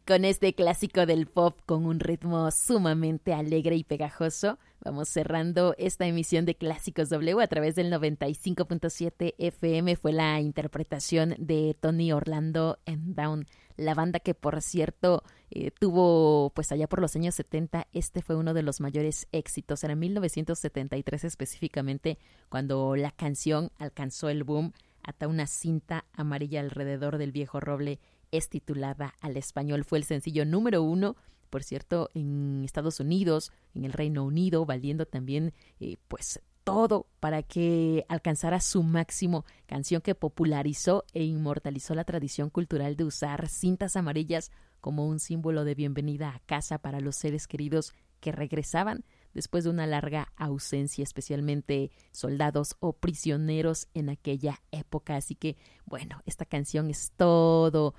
Con este clásico del pop con un ritmo sumamente alegre y pegajoso, vamos cerrando esta emisión de Clásicos W a través del 95.7 FM. Fue la interpretación de Tony Orlando and Down, la banda que, por cierto, tuvo, pues allá por los años 70, este fue uno de los mayores éxitos. Era en 1973 específicamente, cuando la canción alcanzó el boom. Ata una cinta amarilla alrededor del viejo roble es titulada al español. Fue el sencillo número 1, por cierto, en Estados Unidos, en el Reino Unido, valiendo también pues todo para que alcanzara su máximo. Canción que popularizó e inmortalizó la tradición cultural de usar cintas amarillas como un símbolo de bienvenida a casa para los seres queridos que regresaban después de una larga ausencia, especialmente soldados o prisioneros en aquella época. Así que, bueno, esta canción es todo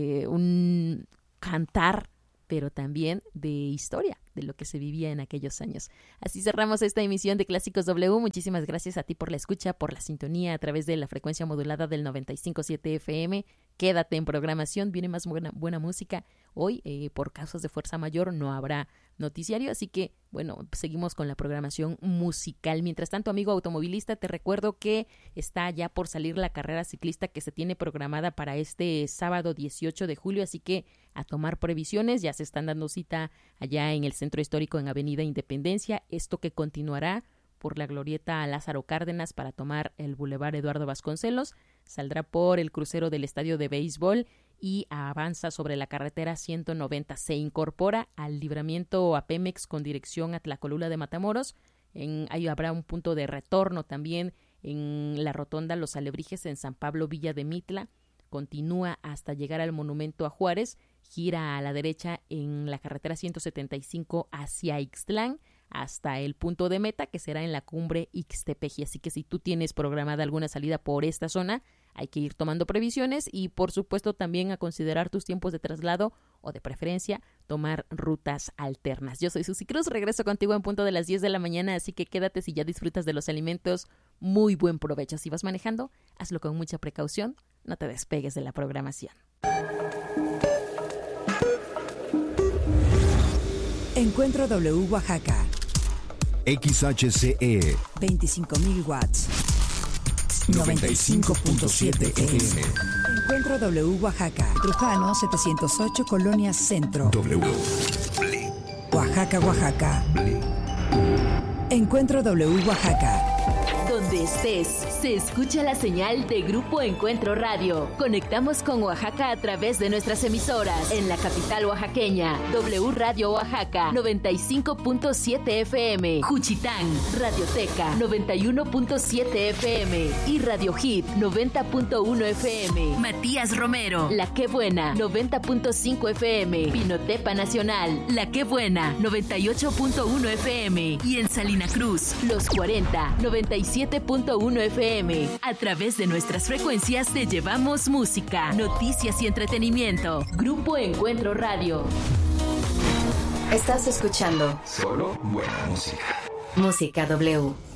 un cantar, pero también de historia, de lo que se vivía en aquellos años. Así cerramos esta emisión de Clásicos W. Muchísimas gracias a ti por la escucha, por la sintonía a través de la frecuencia modulada del 95.7 FM. Quédate en programación, viene más buena música. Hoy, por causas de fuerza mayor, no habrá noticiario, así que, bueno, seguimos con la programación musical. Mientras tanto, amigo automovilista, te recuerdo que está ya por salir la carrera ciclista que se tiene programada para este sábado 18 de julio, así que a tomar previsiones. Ya se están dando cita allá en el Centro Histórico en Avenida Independencia, esto que continuará por la glorieta Lázaro Cárdenas para tomar el Boulevard Eduardo Vasconcelos, saldrá por el crucero del Estadio de Béisbol y avanza sobre la carretera 190. Se incorpora al libramiento a Pemex con dirección a Tlacolula de Matamoros. Ahí habrá un punto de retorno también en la rotonda Los Alebrijes en San Pablo, Villa de Mitla. Continúa hasta llegar al Monumento a Juárez, gira a la derecha en la carretera 175 hacia Ixtlán, hasta el punto de meta, que será en la cumbre Ixtepeji. Así que si tú tienes programada alguna salida por esta zona, hay que ir tomando previsiones y, por supuesto, también a considerar tus tiempos de traslado o, de preferencia, tomar rutas alternas. Yo soy Susi Cruz, regreso contigo en punto de las 10 de la mañana, así que quédate. Si ya disfrutas de los alimentos, muy buen provecho. Si vas manejando, hazlo con mucha precaución, no te despegues de la programación. Encuentro W Oaxaca. XHCE 25.000 watts. 95.7 FM. Encuentro W Oaxaca. Trujano 708, Colonia Centro. W. Oaxaca, Oaxaca. Encuentro W Oaxaca. Donde estés, se escucha la señal de Grupo Encuentro Radio. Conectamos con Oaxaca a través de nuestras emisoras. En la capital oaxaqueña, W Radio Oaxaca, 95.7 FM. Juchitán, Radioteca, 91.7 FM. Y Radio Hit, 90.1 FM. Matías Romero, La Qué Buena, 90.5 FM. Pinotepa Nacional, La Qué Buena, 98.1 FM. Y en Salina Cruz, Los 40, 97.1 FM. A través de nuestras frecuencias te llevamos música, noticias y entretenimiento. Grupo Encuentro Radio. Estás escuchando Solo buena música. Música W.